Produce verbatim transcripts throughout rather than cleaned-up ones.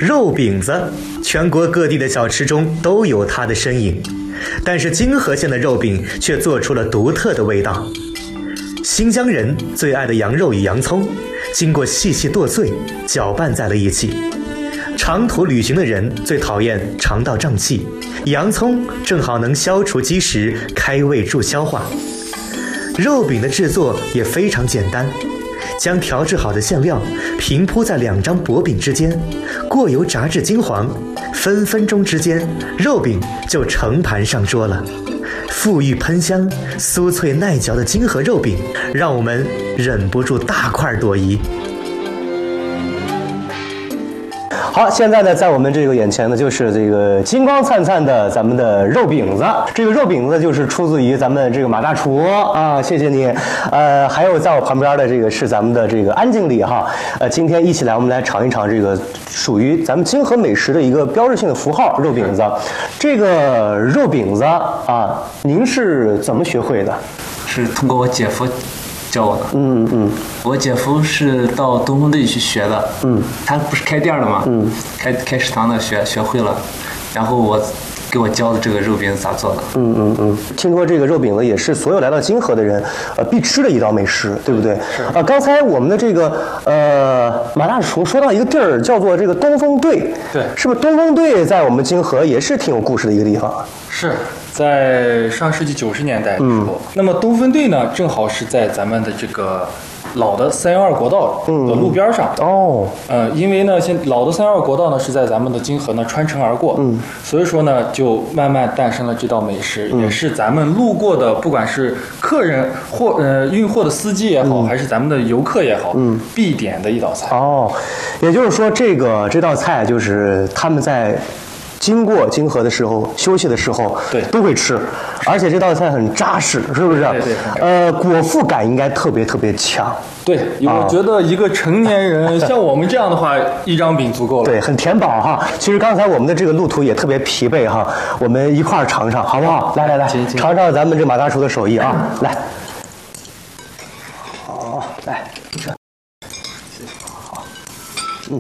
肉饼子，全国各地的小吃中都有它的身影，但是泾河县的肉饼却做出了独特的味道。新疆人最爱的羊肉与洋葱，经过细细剁碎，搅拌在了一起。长途旅行的人最讨厌肠道胀气，洋葱正好能消除积食，开胃助消化。肉饼的制作也非常简单，将调制好的馅料平铺在两张薄饼之间，过油炸至金黄，分分钟之间，肉饼就盛盘上桌了。馥郁喷香、酥脆耐嚼的泾河肉饼，让我们忍不住大快朵颐。 好，现在呢，在我们这个眼前呢，就是这个金光灿灿的咱们的肉饼子。这个肉饼子就是出自于咱们这个马大厨啊，谢谢你。呃，还有在我旁边的这个是咱们的这个安经理哈。呃，今天一起来，我们来尝一尝这个属于咱们泾河美食的一个标志性的符号——肉饼子。这个肉饼子啊，您是怎么学会的？ 是通过我姐夫教我的。 嗯嗯， 我姐夫是到东风队去学的。嗯，他不是开店的嘛。嗯，开开食堂的学学会了，然后我给我教的这个肉饼咋做的。 嗯嗯嗯，听说这个肉饼子也是所有来到泾河的人呃必吃的一道美食，对不对？是。呃，刚才我们的这个呃马大厨说到一个地儿叫做这个东风队， 对， 是不是东风队在我们泾河也是挺有故事的一个地方？ 是在上世纪九十年代的时候，嗯、那么东风队呢，正好是在咱们的这个老的三幺二国道的路边上。 嗯、哦， 呃，因为呢，现老的三幺二国道呢是在咱们的泾河呢穿城而过，嗯，所以说呢，就慢慢诞生了这道美食，嗯、也是咱们路过的，不管是客人或呃运货的司机也好，嗯、还是咱们的游客也好，嗯，必点的一道菜。 哦，也就是说，这个这道菜就是他们在经过泾河的时候，休息的时候， 对， 都会吃，而且这道菜很扎实，是不是？ 对对。 呃，果腹感应该特别特别强。 对，我觉得一个成年人像我们这样的话，一张饼足够了。 对，很填饱哈。其实刚才我们的这个路途也特别疲惫哈，我们一块儿尝尝，好不好？来来来，尝尝咱们这马大厨的手艺啊，来。好，来，这，好，嗯。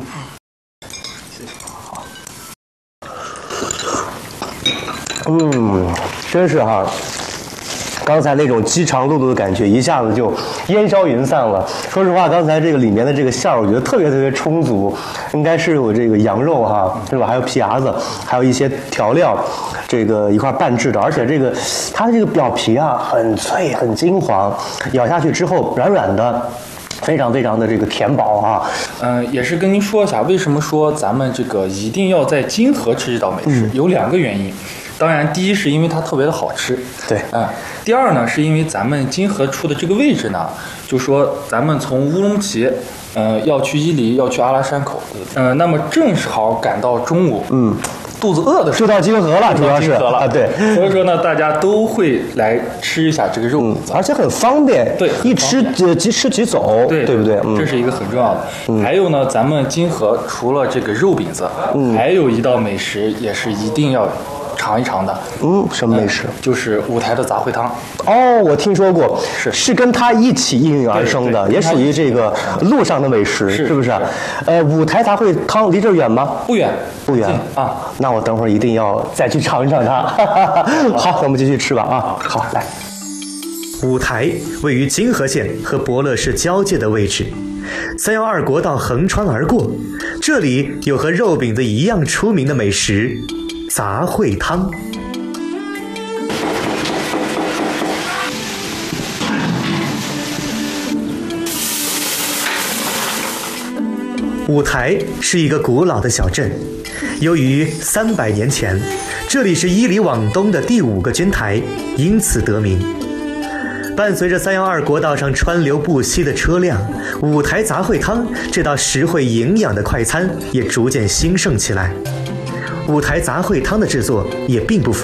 嗯，真是哈，刚才那种饥肠辘辘的感觉一下子就烟消云散了。说实话，刚才这个里面的这个馅儿，我觉得特别特别充足，应该是有这个羊肉哈，是吧？还有皮牙子，还有一些调料，这个一块拌制的。而且这个它的这个表皮啊，很脆很金黄，咬下去之后软软的。非常非常的这个填饱啊， 嗯、呃，也是跟您说一下，为什么说咱们这个一定要在泾河吃这道美食，嗯、有两个原因。当然，第一是因为它特别的好吃， 对， 嗯、呃，第二呢，是因为咱们泾河处的这个位置呢，就说咱们从乌鲁木齐，呃，要去伊犁，要去阿拉山口，呃，那么正好赶到中午，嗯。肚子饿的时候就到泾河了，主要是了啊，对， 所以说呢，大家都会来吃一下这个肉饼子， 嗯，而且很方便， 对， 一吃就即吃即走， 对， 对不对？ 嗯，这是一个很重要的。嗯、还有呢，咱们泾河除了这个肉饼子，嗯，还有一道美食也是一定要尝一尝的。 嗯，什么美食？ 嗯、就是五台的杂烩汤。 哦，我听说过， 是是跟它一起应运而生的，也属于这个路上的美食， 是是不是？呃，五台杂烩汤离这儿远吗？ 不远， 不远啊。 那我等会儿一定要再去尝一尝它。好，那我们继续吃吧啊！好，来。 五台位于泾河县和博乐市交界的位置，三幺二国道横穿而过，这里有和肉饼子一样出名的美食——杂烩汤。五台是一个古老的小镇，由于三百年前这里是伊犁往东的第五个军台，因此得名。伴随着三幺二国道上川流不息的车辆，五台杂烩汤这道实惠营养的快餐也逐渐兴盛起来。五台杂烩汤的制作也并不复杂。